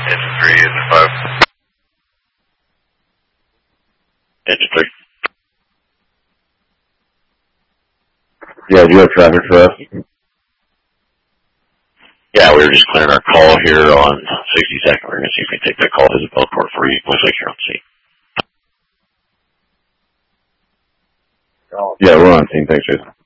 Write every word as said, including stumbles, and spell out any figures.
Engine three, engine five. Engine three. Yeah, do you have traffic for us? Yeah, we were just clearing our call here on sixty-second. We're going to see if we can take that call as a bell port for you. Looks like you're on scene. Yeah, we're on scene. Thanks, Jason.